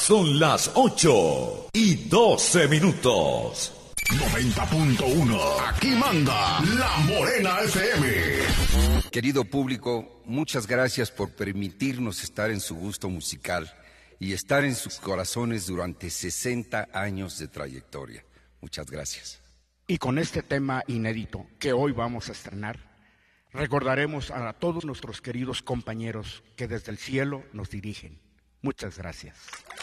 Son las 8:12. 90.1. Aquí manda La Morena FM. Querido público, muchas gracias por permitirnos estar en su gusto musical y estar en sus corazones durante 60 años de trayectoria. Muchas gracias. Y con este tema inédito que hoy vamos a estrenar, recordaremos a todos nuestros queridos compañeros que desde el cielo nos dirigen. Muchas gracias.